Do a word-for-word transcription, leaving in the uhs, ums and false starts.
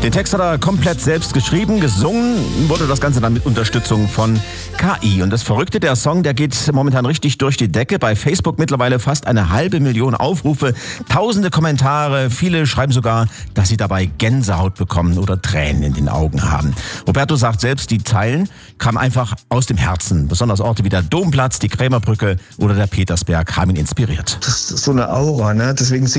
Den Text hat er komplett selbst geschrieben, gesungen wurde das Ganze dann mit Unterstützung von K I. Und das Verrückte, der Song, der geht momentan richtig durch die Decke. Bei Facebook mittlerweile fast eine halbe Million Aufrufe, tausende Kommentare. Viele schreiben sogar, dass sie dabei Gänsehaut bekommen oder Tränen in den Augen haben. Roberto sagt selbst, die Zeilen kamen einfach aus dem Herzen. Besonders Orte wie der Domplatz, die Krämerbrücke oder der Petersberg haben ihn inspiriert. Das ist so eine Aura, ne? Deswegen